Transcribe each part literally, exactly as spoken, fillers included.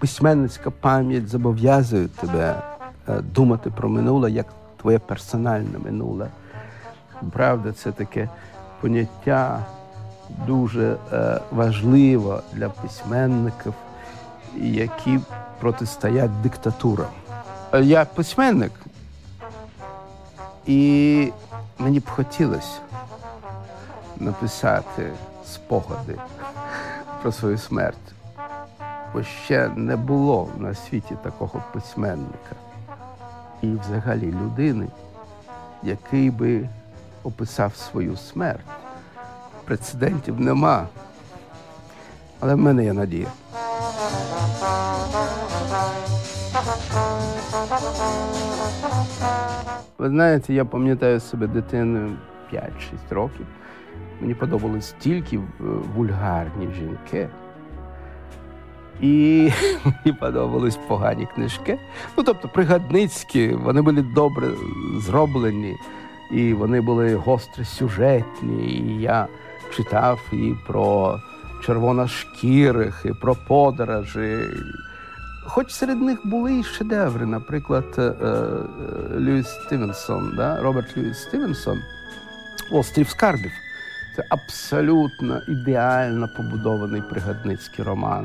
письменницька пам'ять зобов'язує тебе думати про минуле як твоє персональне минуле. Правда, це таке поняття дуже е, важливе для письменників, які протистоять диктатурам. Я письменник, і мені б хотілося написати спогади про свою смерть, бо ще не було на світі такого письменника і взагалі людини, який би описав свою смерть. Прецедентів нема, але в мене є надія. Ви знаєте, я пам'ятаю себе дитиною п'ять-шість років. Мені подобались тільки вульгарні жінки. І мені подобались погані книжки. Ну, тобто, пригадницькі, вони були добре зроблені, і вони були гостросюжетні. І я читав і про червоношкірих, і про подорожі. Хоч серед них були і шедеври, наприклад, Льюіс Стівенсон, да? Роберт Льюіс Стівенсон, «Острів скарбів». Це абсолютно ідеально побудований пригадницький роман.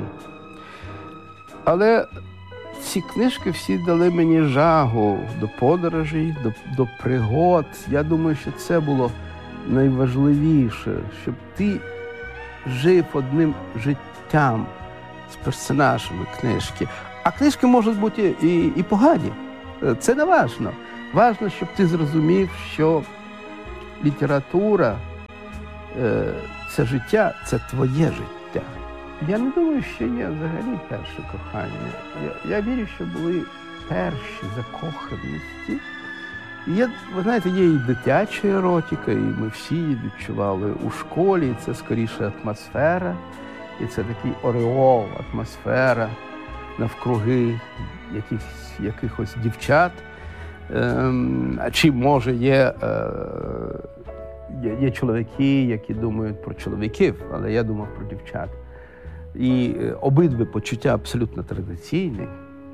Але ці книжки всі дали мені жагу до подорожей, до, до пригод. Я думаю, що це було найважливіше, щоб ти жив одним життям з персонажами книжки. А книжки можуть бути і, і погані. Це не важно. Важно, щоб ти зрозумів, що література е, – це життя, це твоє життя. Я не думаю, що є взагалі перше кохання. Я, я вірю, що були перші закоханості. Є, ви знаєте, є і дитяча еротика, і ми всі її відчували у школі. Це скоріше атмосфера, і це такий ореол, атмосфера навкруги якихось, якихось дівчат. Ем, чи, може, є, е, є, є чоловіки, які думають про чоловіків, але я думав про дівчат. І обидві почуття абсолютно традиційні.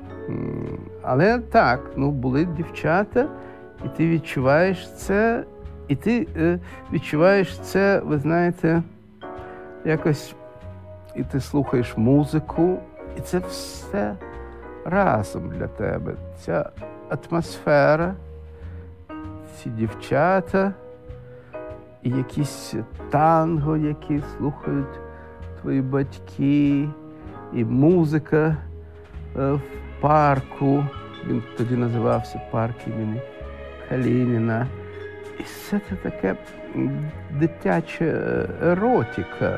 Але так, ну, були дівчата, і ти відчуваєш це, і ти е, відчуваєш це, ви знаєте, якось, і ти слухаєш музику, і це все разом для тебе. Ця атмосфера, ці дівчата, і якісь танго, які слухають твої батьки, і музика е, в парку. Він тоді називався парк імені Калініна. І все це таке дитяча еротика.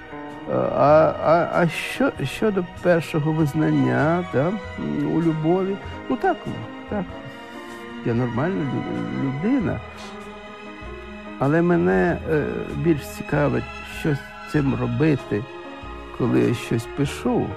А, а, а що, щодо першого визнання, да, у любові, ну так, так, я нормальна людина. Але мене е, більш цікавить, що з цим робити, коли я щось пишу.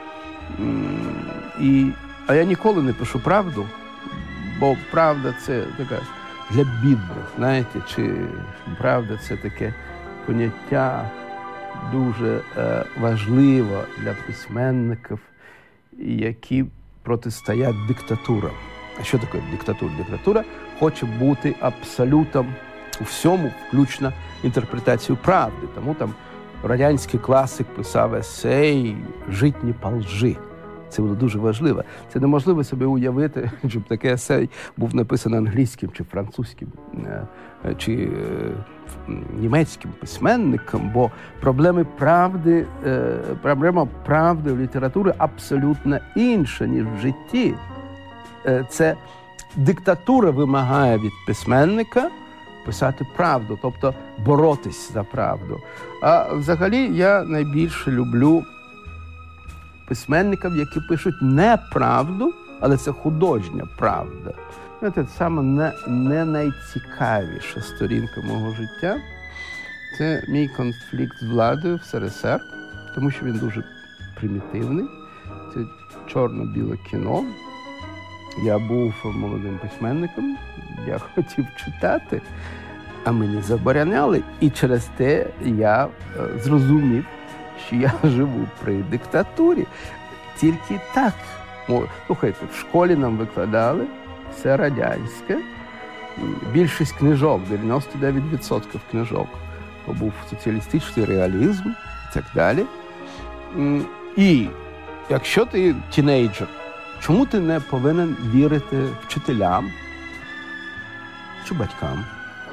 І, а я ніколи не пишу правду, бо правда – це така для бідних, знаєте, чи правда – це таке поняття дуже е, важливе для письменників, які протистоять диктатурам. А що таке диктатура? Диктатура хоче бути абсолютом у всьому, включно інтерпретацію правди. Тому там радянський класик писав есей «Жить не по лжи». Це було дуже важливо. Це неможливо собі уявити, щоб таке есей був написаний англійським, чи французьким, чи німецьким письменником, бо проблеми правди, проблема правди в літературі абсолютно інша, ніж в житті. Це диктатура вимагає від письменника писати правду, тобто боротись за правду. А взагалі я найбільше люблю письменників, які пишуть не правду, але це художня правда. Це саме не, не найцікавіша сторінка мого життя. Це мій конфлікт з владою в СРСР, тому що він дуже примітивний. Це чорно-біле кіно. Я був молодим письменником, я хотів читати, а мені забороняли. І через те я зрозумів, що я живу при диктатурі. тільки так. Слухайте, в школі нам викладали все радянське. Більшість книжок, дев'яносто дев'ять відсотків книжок, то був соціалістичний реалізм і так далі. І якщо ти тінейджер, чому ти не повинен вірити вчителям чи батькам?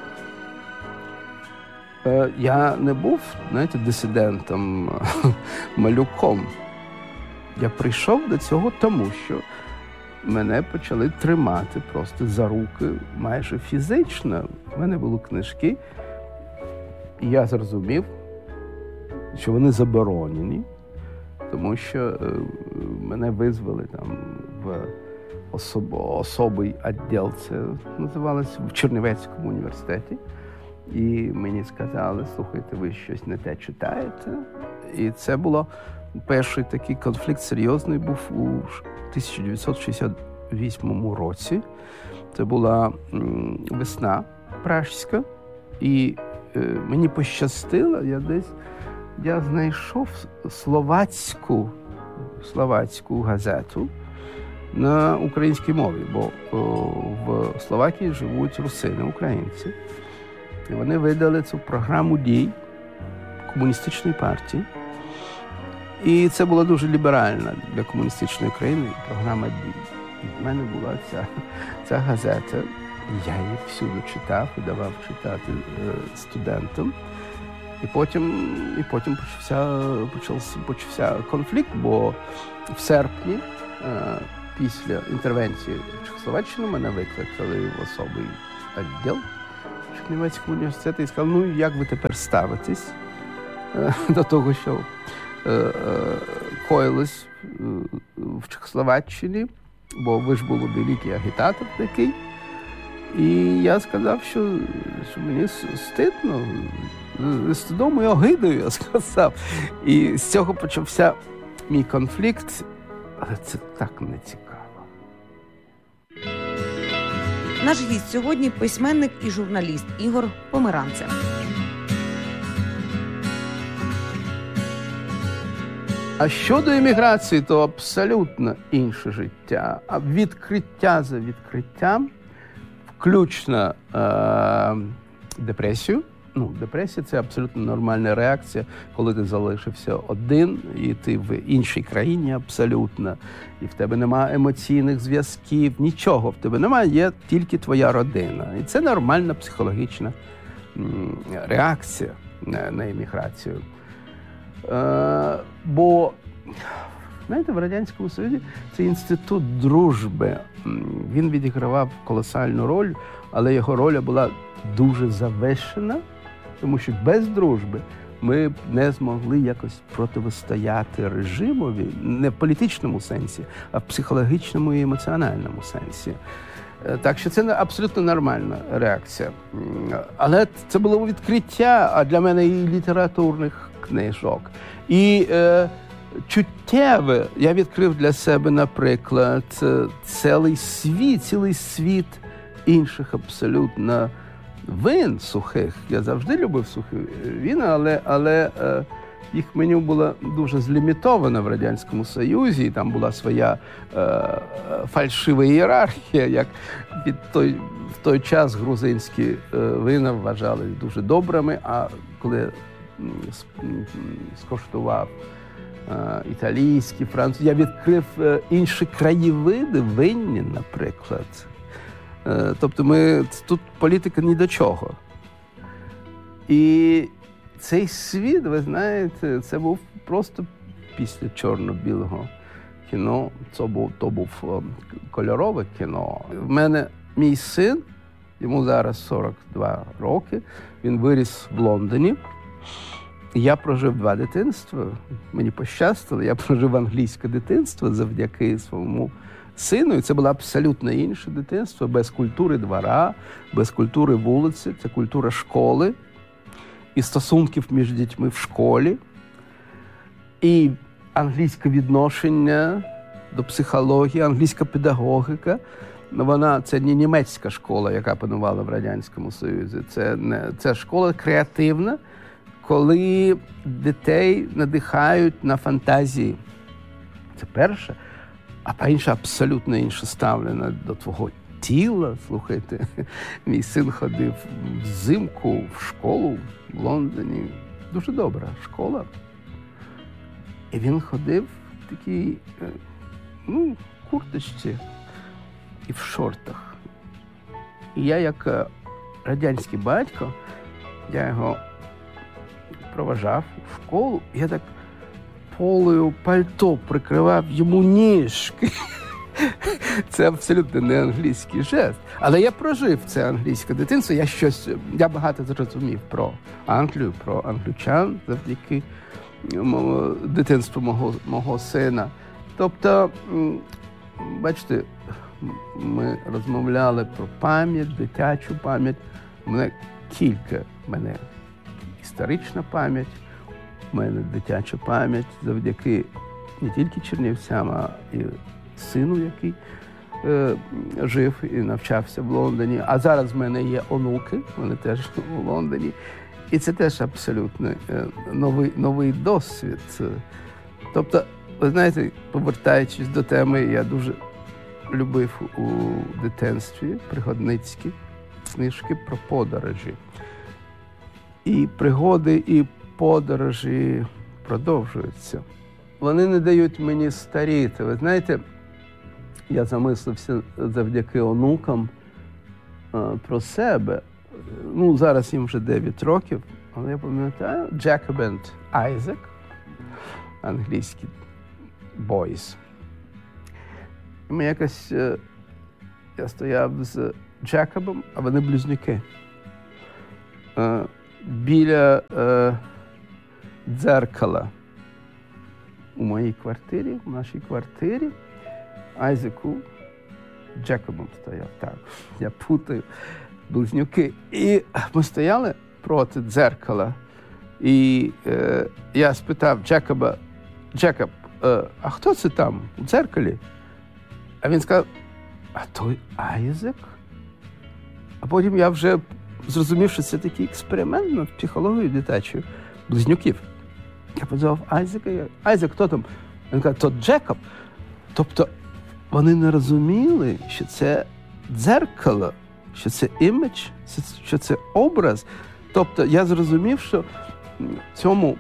Я не був, знаєте, дисидентом, малюком. Я прийшов до цього тому, що мене почали тримати просто за руки майже фізично. У мене були книжки, і я зрозумів, що вони заборонені, тому що мене визвали там в особ... особий відділ, це називалося, в Чернівецькому університеті. І мені сказали, слухайте, ви щось не те читаєте. І це було перший такий конфлікт серйозний був у тисяча дев'ятсот шістдесят восьмому році. Це була м, весна пражська. І е, мені пощастило, я десь я знайшов словацьку, словацьку газету на українській мові, бо о, в Словакії живуть русини, українці. І вони видали цю програму дій комуністичної партії. І це була дуже ліберальна для комуністичної країни програма дій. І в мене була ця, ця газета, і я її всюди читав і давав читати е, студентам. І потім, і потім почався, почався, почався конфлікт, бо в серпні, е, після інтервенції в Чехословаччину, мене викликали в особий відділ Чернівецького університету і сказали, ну як ви тепер ставитесь е, до того, що е, е, коїлось е, в Чехословаччині, бо ви ж були великий агітатор такий. І я сказав, що, що мені стидно, стидом і огидою, я сказав. І з цього почався мій конфлікт, але це так не цікаво. Наш гість сьогодні – письменник і журналіст Ігор Померанце. А щодо імміграції, то абсолютно інше життя. А відкриття за відкриттям, включно е- депресію. Ну, депресія – це абсолютно нормальна реакція, коли ти залишився один, і ти в іншій країні абсолютно, і в тебе немає емоційних зв'язків, нічого в тебе немає, є тільки твоя родина. І це нормальна психологічна м- реакція на, на еміграцію. Е- бо, знаєте, в Радянському Союзі цей інститут дружби, він відігравав колосальну роль, але його роль була дуже завершена, тому що без дружби ми б не змогли якось протистояти режимові, не в політичному сенсі, а в психологічному і емоціональному сенсі. Так що це абсолютно нормальна реакція. Але це було відкриття, а для мене і літературних книжок. І е, чуттєве я відкрив для себе, наприклад, цілий світ, цілий світ інших абсолютно вин сухих. Я завжди любив сухі вина, але, але е, їх меню було дуже злімітовано в Радянському Союзі, і там була своя е, фальшива ієрархія, як від той, в той час грузинські е, вина вважали дуже добрими, а коли м, скоштував е, італійські, французькі, я відкрив е, інші краєвиди винні, наприклад. Тобто ми, тут політика ні до чого. І цей світ, ви знаєте, це був просто після чорно-білого кіно. Це був, то був кольорове кіно. В мене мій син, йому зараз сорок два роки, він виріс в Лондоні. Я прожив два дитинства, мені пощастило, я прожив англійське дитинство завдяки своєму сину, і це було абсолютно інше дитинство, без культури двора, без культури вулиці, це культура школи і стосунків між дітьми в школі, і англійське відношення до психології, англійська педагогіка. Вона, це не німецька школа, яка панувала в Радянському Союзі, це, не, це школа креативна, коли дітей надихають на фантазії. Це перше. А по-інше, абсолютно інше ставлення до твого тіла. Слухайте, мій син ходив взимку в школу в Лондоні. Дуже добра школа. І він ходив в такій, ну, курточці і в шортах. І я, як радянський батько, я його проважав у школу, я так полою пальто прикривав йому ніжки. Це абсолютно не англійський жест. Але я прожив це англійське дитинство, я щось, я багато зрозумів про Англію, про англічан завдяки дитинству мого, мого сина. Тобто, бачите, ми розмовляли про пам'ять, дитячу пам'ять. У мене кілька, у мене історична пам'ять, у мене дитяча пам'ять завдяки не тільки чернівцям, а і сину, який е, жив і навчався в Лондоні. А зараз в мене є онуки, вони теж у Лондоні. І це теж абсолютно е, новий, новий досвід. Тобто, ви знаєте, повертаючись до теми, я дуже любив у дитинстві пригодницькі книжки про подорожі. І пригоди, і подорожі продовжуються. Вони не дають мені старіти. Ви знаєте, я замислився завдяки онукам про себе. Ну, зараз їм вже дев'ять років, але я пам'ятаю, Jacob and Isaac, англійський boys. І ми якось, я стояв з Джекобом, а вони близнюки. Біля дзеркала у моїй квартирі, в нашій квартирі, Айзеку Джекобом стояв. Так, я путаю близнюки. І ми стояли проти дзеркала. І е, я спитав Джекоба, Джекоб, е, а хто це там у дзеркалі? А він сказав, а той Айзек? А потім я вже зрозумів, що це такий експеримент над психологією дитячою близнюків. Я подзвав Айзека, я, Айзек, хто там? Він каже, то Джекоб. Тобто вони не розуміли, що це дзеркало, що це імідж, що це образ. Тобто я зрозумів, що в цьому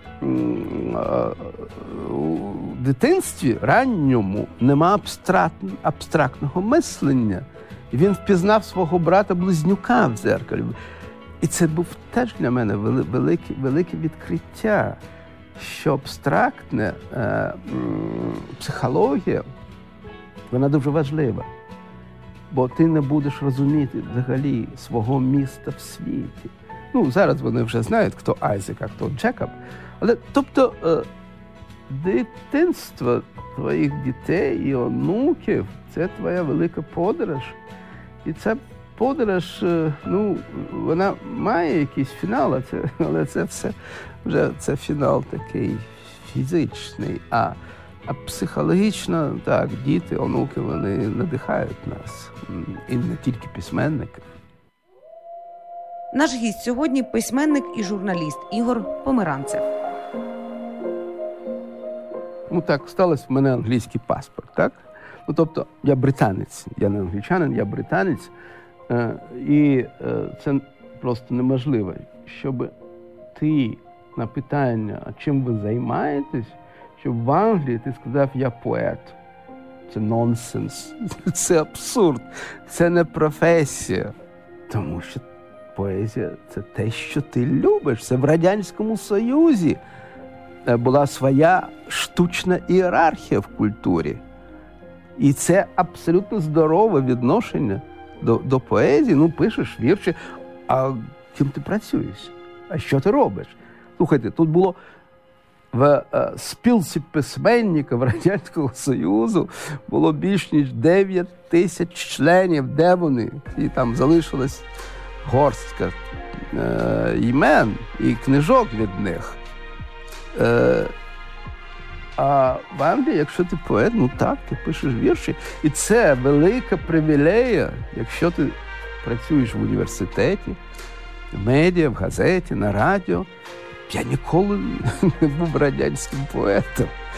у дитинстві ранньому нема абстрактного мислення. І він впізнав свого брата-близнюка в дзеркалі. І це був теж для мене велике, велике відкриття, що абстрактна е, психологія, вона дуже важлива. Бо ти не будеш розуміти взагалі свого міста в світі. Ну, зараз вони вже знають, хто Айзек, а хто Джекоб. Але, тобто, е, дитинство твоїх дітей і онуків – це твоя велика подорож. І ця подорож, ну, вона має якийсь фінал, а це, але це все вже це фінал такий фізичний. А, а психологічно, так, діти, онуки, вони надихають нас. І не тільки письменники. Наш гість сьогодні – письменник і журналіст Ігор Померанцев. Ну так, сталося в мене англійський паспорт, так? Ну, тобто, я британець, я не англічанин, я британець. Е, і е, це просто неможливо, щоб ти на питання, а чим ви займаєтесь, щоб в Англії ти сказав, я поет. Це нонсенс, це абсурд, це не професія. Тому що поезія – це те, що ти любиш. Це в Радянському Союзі була своя штучна ієрархія в культурі. І це абсолютно здорове відношення до, до поезії. Ну, пишеш вірші, а ким ти працюєш? А що ти робиш? Слухайте, тут було в е, спілці письменників Радянського Союзу було більш ніж дев'ять тисяч членів. Де вони? І там залишилась горстка е, імен і книжок від них. Е, А в Англії, якщо ти поет, ну так, ти пишеш вірші. І це велика привілея, якщо ти працюєш в університеті, в медіа, в газеті, на радіо. Я ніколи не був радянським поетом.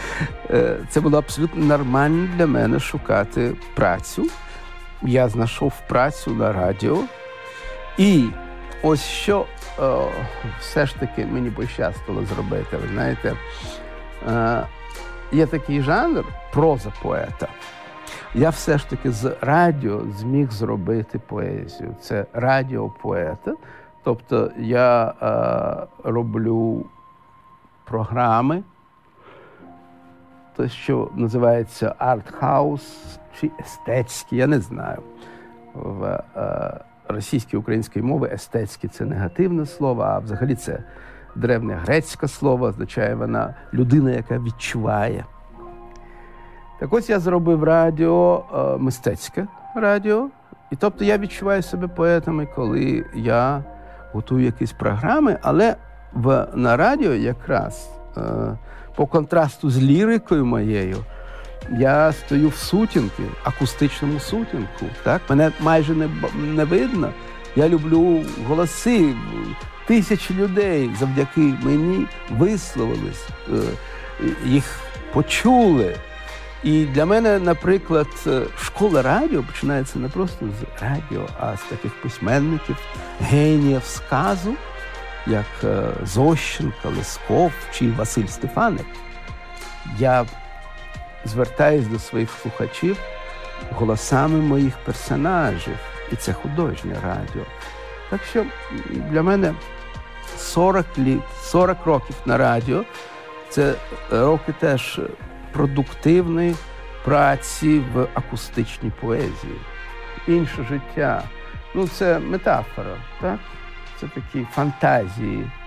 Це було абсолютно нормально для мене шукати працю. Я знайшов працю на радіо. І ось що о, все ж таки мені пощастило зробити. Ви знаєте, е, є такий жанр проза поета. Я все ж таки з радіо зміг зробити поезію. Це радіопоета. Тобто я е, роблю програми, те, що називається арт-хаус чи естетські, я не знаю. В е, російській українській мові естетські – це негативне слово, а взагалі це древнє грецьке слово, означає вона людина, яка відчуває. Так ось я зробив радіо, е, мистецьке радіо, і тобто я відчуваю себе поетами, коли я готую якісь програми, але в, на радіо якраз е, по контрасту з лірикою моєю я стою в сутінку, акустичному сутінку. Так? Мене майже не, не видно. Я люблю голоси. Тисячі людей завдяки мені висловились, е, їх почули. І для мене, наприклад, школа радіо починається не просто з радіо, а з таких письменників, геніїв сказу, як Зощенко, Лесков чи Василь Стефаник. Я звертаюсь до своїх слухачів голосами моїх персонажів, і це художнє радіо. Так що для мене сорок літ, сорок років на радіо – це роки теж продуктивної праці в акустичній поезії. Інше життя. Ну, це метафора, так? Це такі фантазії